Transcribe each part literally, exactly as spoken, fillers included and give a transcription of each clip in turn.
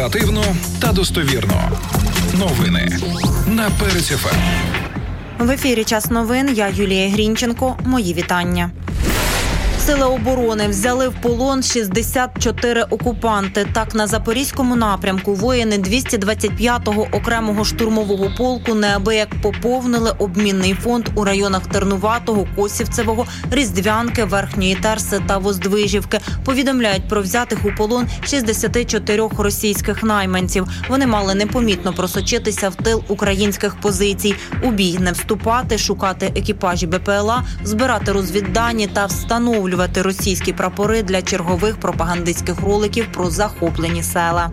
Оперативно та достовірно. Новини на Перець еф ем. В ефірі «Час новин». Я Юлія Грінченко. Мої вітання. Сили оборони взяли в полон шістдесят чотири окупанти. Так, на Запорізькому напрямку воїни двісті двадцять п'ятого окремого штурмового полку неабияк поповнили обмінний фонд у районах Тернуватого, Косівцевого, Різдвянки, Верхньої Терси та Воздвижівки. Повідомляють про взятих у полон шістдесят чотири російських найманців. Вони мали непомітно просочитися в тил українських позицій. У бій не вступати, шукати екіпажі Бе Пе Еле А, збирати розвіддані та встановлювати російські прапори для чергових пропагандистських роликів про захоплені села.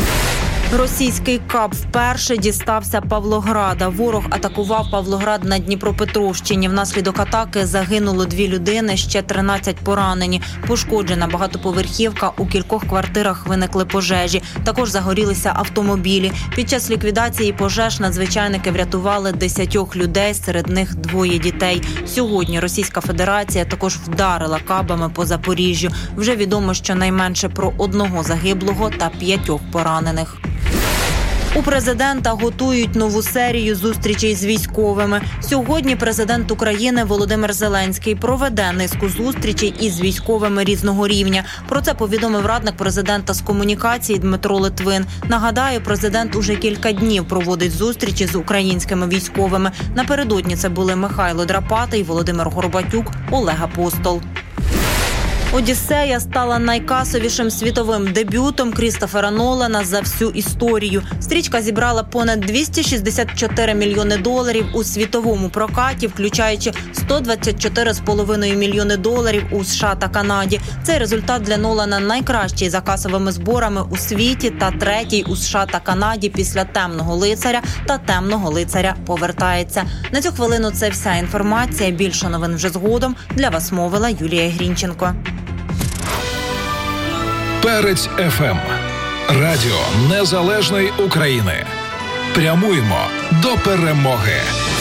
Російський КАП вперше дістався Павлограда. Ворог атакував Павлоград на Дніпропетровщині. Внаслідок атаки загинуло дві людини, ще тринадцять поранені. Пошкоджена багатоповерхівка, у кількох квартирах виникли пожежі. Також загорілися автомобілі. Під час ліквідації пожеж надзвичайники врятували десятьох людей, серед них двоє дітей. Сьогодні Російська Федерація також вдарила кабами по Запоріжжю. Вже відомо, що найменше про одного загиблого та п'ятьох поранених. У президента готують нову серію зустрічей з військовими. Сьогодні президент України Володимир Зеленський проведе низку зустрічей із військовими різного рівня. Про це повідомив радник президента з комунікації Дмитро Литвин. Нагадаю, президент уже кілька днів проводить зустрічі з українськими військовими. Напередодні це були Михайло Драпатий, Володимир Горбатюк, Олег Апостол. «Одіссея» стала найкасовішим світовим дебютом Крістофера Нолана за всю історію. Стрічка зібрала понад двісті шістдесят чотири мільйони доларів у світовому прокаті, включаючи сто двадцять чотири з половиною мільйони доларів у США та Канаді. Цей результат для Нолана найкращий за касовими зборами у світі та третій у США та Канаді після «Темного лицаря» та «Темного лицаря повертається». На цю хвилину це вся інформація. Більше новин вже згодом. Для вас мовила Юлія Грінченко. Перець еф ем. Радіо Незалежної України. Прямуємо до перемоги.